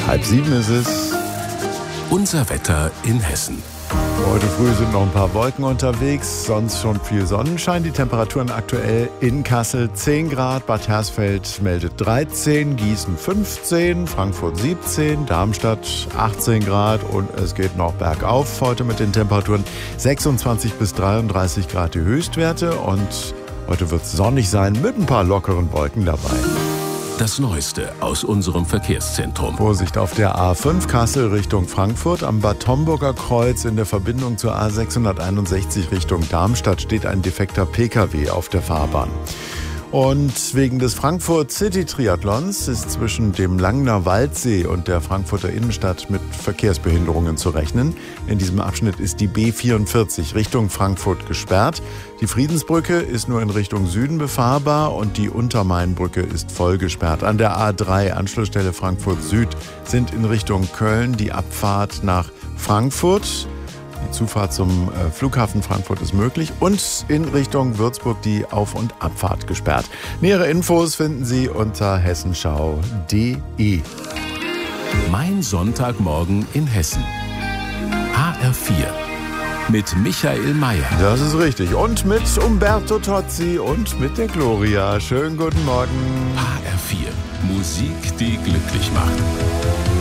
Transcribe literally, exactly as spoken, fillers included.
Halb sieben ist es. Unser Wetter in Hessen. Heute früh sind noch ein paar Wolken unterwegs, sonst schon viel Sonnenschein. Die Temperaturen aktuell in Kassel zehn Grad, Bad Hersfeld meldet dreizehn, Gießen fünfzehn, Frankfurt siebzehn, Darmstadt achtzehn Grad und es geht noch bergauf heute mit den Temperaturen sechsundzwanzig bis dreiunddreißig Grad die Höchstwerte und heute wird es sonnig sein mit ein paar lockeren Wolken dabei. Das Neueste aus unserem Verkehrszentrum. Vorsicht auf der A fünf Kassel Richtung Frankfurt. Am Bad Homburger Kreuz in der Verbindung zur A sechshunderteinundsechzig Richtung Darmstadt steht ein defekter Pkw auf der Fahrbahn. Und wegen des Frankfurt City Triathlons ist zwischen dem Langner Waldsee und der Frankfurter Innenstadt mit Verkehrsbehinderungen zu rechnen. In diesem Abschnitt ist die B vierundvierzig Richtung Frankfurt gesperrt. Die Friedensbrücke ist nur in Richtung Süden befahrbar und die Untermainbrücke ist voll gesperrt. An der A drei Anschlussstelle Frankfurt Süd sind in Richtung Köln die Abfahrt nach Frankfurt. Die Zufahrt zum Flughafen Frankfurt ist möglich und in Richtung Würzburg die Auf- und Abfahrt gesperrt. Nähere Infos finden Sie unter hessenschau punkt de. Mein Sonntagmorgen in Hessen. H R vier. Mit Michael Mayer. Das ist richtig. Und mit Umberto Tozzi und mit der Gloria. Schönen guten Morgen. H R vier. Musik, die glücklich macht.